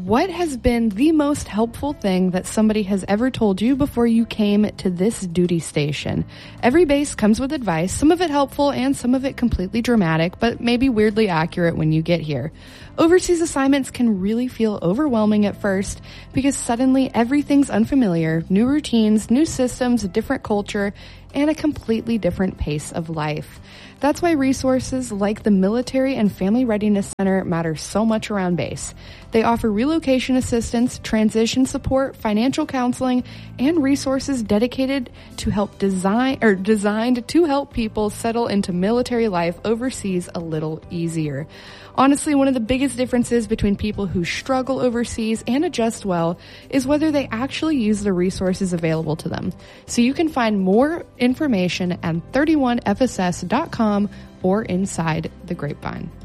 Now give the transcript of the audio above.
What has been the most helpful thing that somebody has ever told you before you came to this duty station? Every base comes with advice, some of it helpful and some of it completely dramatic, but maybe weirdly accurate when you get here. Overseas assignments can really feel overwhelming at first because suddenly everything's unfamiliar, new routines, new systems, a different culture, and a completely different pace of life. That's why resources like the Military and Family Readiness Center matter so much around base. They offer relocation assistance, transition support, financial counseling, and resources dedicated to designed to help people settle into military life overseas a little easier. Honestly, one of the biggest differences between people who struggle overseas and adjust well is whether they actually use the resources available to them. So you can find more information at 31fss.com or inside the grapevine.